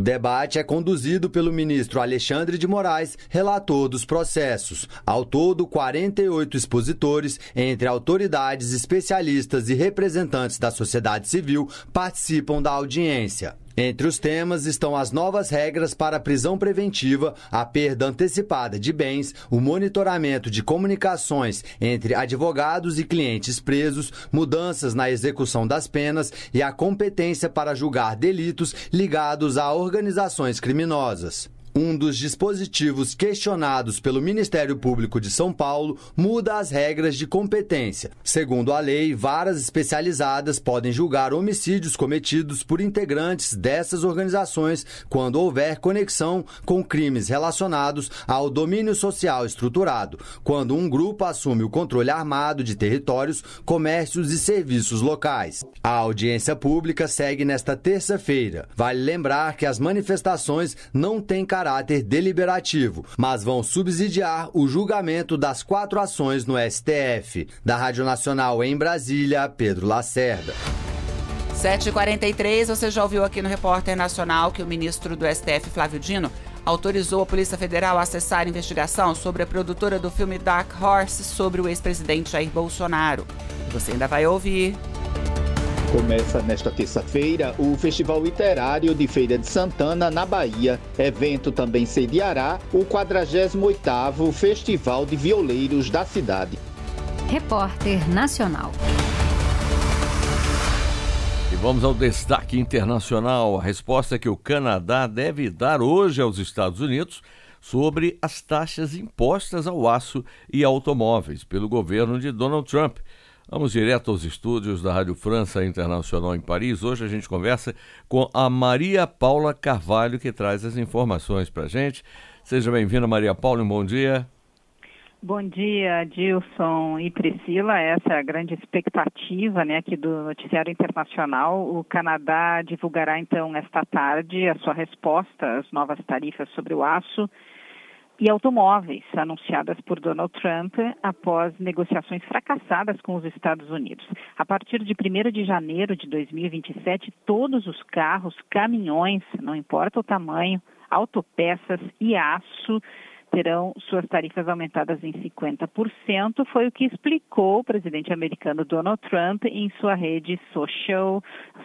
O debate é conduzido pelo ministro Alexandre de Moraes, relator dos processos. Ao todo, 48 expositores, entre autoridades, especialistas e representantes da sociedade civil, participam da audiência. Entre os temas estão as novas regras para a prisão preventiva, a perda antecipada de bens, o monitoramento de comunicações entre advogados e clientes presos, mudanças na execução das penas e a competência para julgar delitos ligados a organizações criminosas. Um dos dispositivos questionados pelo Ministério Público de São Paulo muda as regras de competência. Segundo a lei, varas especializadas podem julgar homicídios cometidos por integrantes dessas organizações quando houver conexão com crimes relacionados ao domínio social estruturado, quando um grupo assume o controle armado de territórios, comércios e serviços locais. A audiência pública segue nesta terça-feira. Vale lembrar que as manifestações não têm caráter deliberativo, mas vão subsidiar o julgamento das 4 ações no STF. Da Rádio Nacional em Brasília, Pedro Lacerda. 7h43, você já ouviu aqui no Repórter Nacional que o ministro do STF, Flávio Dino, autorizou a Polícia Federal a acessar a investigação sobre a produtora do filme Dark Horse sobre o ex-presidente Jair Bolsonaro. Você ainda vai ouvir. Começa nesta terça-feira o Festival Literário de Feira de Santana, na Bahia. Evento também sediará o 48º Festival de Violeiros da cidade. Repórter Nacional. E vamos ao destaque internacional. A resposta que o Canadá deve dar hoje aos Estados Unidos sobre as taxas impostas ao aço e automóveis pelo governo de Donald Trump. Vamos direto aos estúdios da Rádio França Internacional em Paris. Hoje a gente conversa com a Maria Paula Carvalho, que traz as informações para a gente. Seja bem-vinda, Maria Paula, um bom dia. Bom dia, Dilson e Priscila. Essa é a grande expectativa, aqui do Noticiário Internacional. O Canadá divulgará, então, esta tarde a sua resposta às novas tarifas sobre o aço e automóveis anunciadas por Donald Trump após negociações fracassadas com os Estados Unidos. A partir de 1º de janeiro de 2027, todos os carros, caminhões, não importa o tamanho, autopeças e aço, terão suas tarifas aumentadas em 50%, foi o que explicou o presidente americano Donald Trump em sua rede social,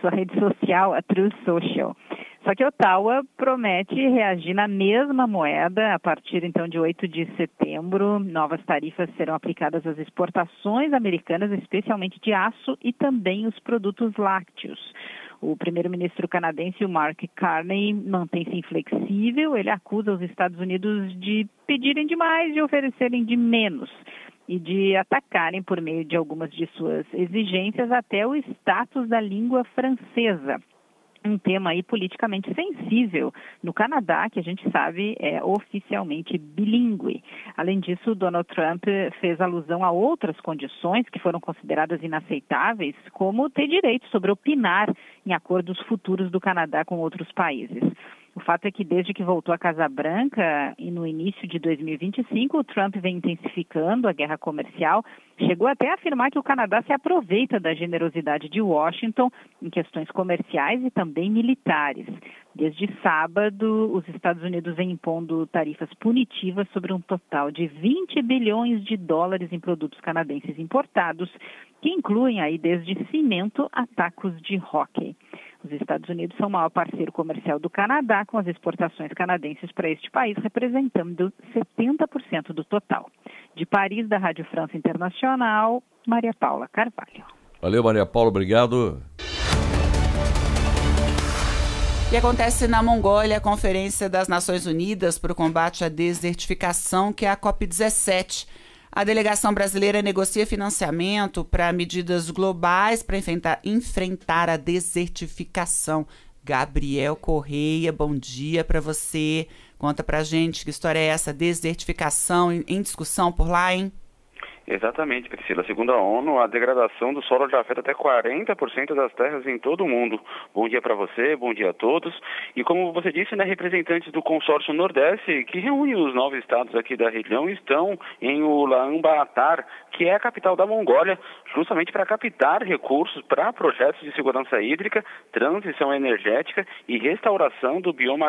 a Truth Social. Só que Ottawa promete reagir na mesma moeda a partir, então, de 8 de setembro. Novas tarifas serão aplicadas às exportações americanas, especialmente de aço e também os produtos lácteos. O primeiro-ministro canadense, o Mark Carney, mantém-se inflexível. Ele acusa os Estados Unidos de pedirem demais, de oferecerem de menos e de atacarem, por meio de algumas de suas exigências, até o status da língua francesa. Um tema aí politicamente sensível no Canadá, que a gente sabe é oficialmente bilíngue. Além disso, Donald Trump fez alusão a outras condições que foram consideradas inaceitáveis, como ter direito sobre opinar em acordos futuros do Canadá com outros países. O fato é que desde que voltou à Casa Branca e no início de 2025, o Trump vem intensificando a guerra comercial, chegou até a afirmar que o Canadá se aproveita da generosidade de Washington em questões comerciais e também militares. Desde sábado, os Estados Unidos vêm impondo tarifas punitivas sobre um total de 20 bilhões de dólares em produtos canadenses importados, que incluem aí desde cimento a tacos de hóquei. Os Estados Unidos são o maior parceiro comercial do Canadá, com as exportações canadenses para este país representando 70% do total. De Paris, da Rádio França Internacional, Maria Paula Carvalho. Valeu, Maria Paula, obrigado. E acontece na Mongólia a Conferência das Nações Unidas para o Combate à Desertificação, que é a COP17. A delegação brasileira negocia financiamento para medidas globais para enfrentar a desertificação. Gabriel Correia, bom dia para você. Conta pra gente que história é essa, desertificação em discussão por lá, hein? Exatamente, Priscila. Segundo a ONU, a degradação do solo já afeta até 40% das terras em todo o mundo. Bom dia para você, bom dia a todos. E como você disse, representantes do consórcio Nordeste, que reúne os 9 estados aqui da região, estão em Ulaanbaatar, que é a capital da Mongólia, justamente para captar recursos para projetos de segurança hídrica, transição energética e restauração do bioma